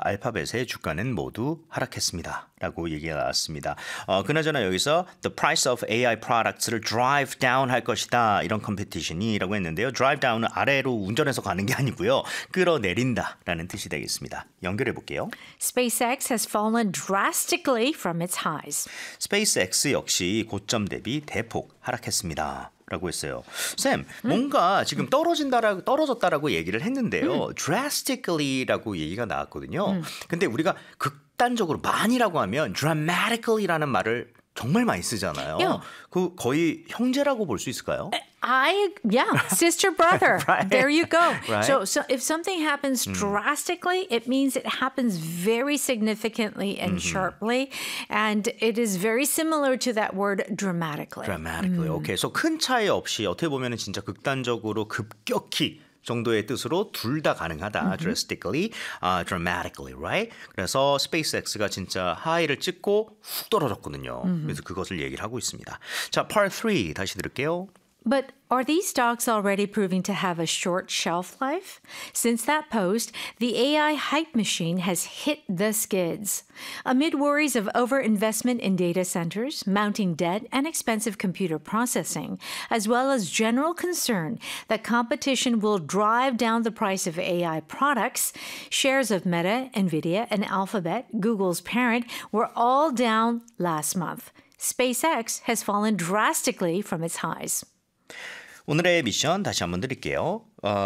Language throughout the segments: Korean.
알파벳의 주가는 모두 하락했습니다. 라고 얘기가 나왔습니다. 그나저나 여기서 the price of AI products를 drive down 할 것이다. 이런 컴피티션이라고 했는데요. drive down은 아래로 운전해서 가는 게 아니고요. 끌어내린다 라는 뜻이 되겠습니다. 연결해 볼게요. SpaceX has fallen drastically from its highs. 스페이스X 역시 고점 대비 대폭 하락했습니다. 라고 했어요. 쌤, 뭔가 지금 떨어졌다라고 얘기를 했는데요. drastically라고 얘기가 나왔거든요. 근데 우리가 극단적으로 많이라고 하면 dramatically라는 말을 정말 많이 쓰잖아요. Yeah. 그 거의 형제라고 볼 수 있을까요? Sister, brother. Right. There you go. Right. So if something happens drastically, it means it happens very significantly and sharply, and it is very similar to that word dramatically. dramatically. 오케이. 그래서 큰 차이 없이 어떻게 보면은 진짜 극단적으로 급격히 정도의 뜻으로 둘 다 가능하다. drastically, dramatically, right? 그래서 SpaceX가 진짜 하이를 찍고 훅 떨어졌거든요. 그래서 그것을 얘기를 하고 있습니다. 자, part 3 다시 들을게요. But are these stocks already proving to have a short shelf life? Since that post, the AI hype machine has hit the skids. Amid worries of overinvestment in data centers, mounting debt, and expensive computer processing, as well as general concern that competition will drive down the price of AI products, shares of Meta, Nvidia, and Alphabet, Google's parent, were all down last month. SpaceX has fallen drastically from its highs. 오늘의 미션 다시 한번 드릴게요.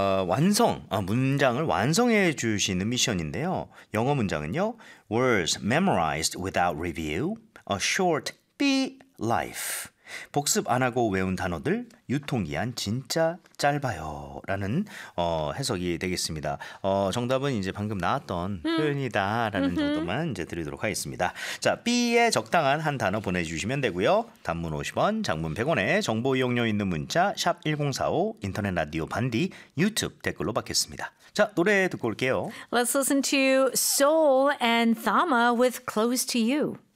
문장을 완성해 주시는 미션인데요. 영어 문장은요. Words memorized without review, a short bee life. 복습 안 하고 외운 단어들, 유통기한 진짜 짧아요. 라는 해석이 되겠습니다. 정답은 이제 방금 나왔던 표현이다라는 정도만 이제 드리도록 하겠습니다. 자, B에 적당한 한 단어 보내주시면 되고요. 단문 50원, 장문 100원에 정보 이용료 있는 문자 샵 1045, 인터넷 라디오 반디, 유튜브 댓글로 받겠습니다. 자, 노래 듣고 올게요. Let's listen to Soul and Thama with Close to You.